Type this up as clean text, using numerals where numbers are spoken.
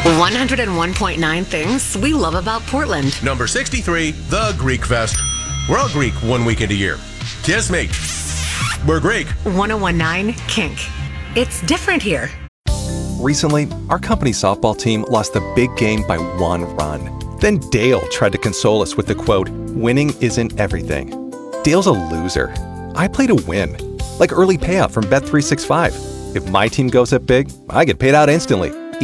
101.9 things we love about Portland. Number 63, the Greek Fest. We're all Greek 1 weekend a year. Kiss me. We're Greek. 101.9 Kink. It's different here. Recently, our company's softball team lost the big game by 1 run. Then Dale tried to console us with the quote, "Winning isn't everything." Dale's a loser. I play to win. Like early payout from Bet365. If my team goes up big, I get paid out instantly.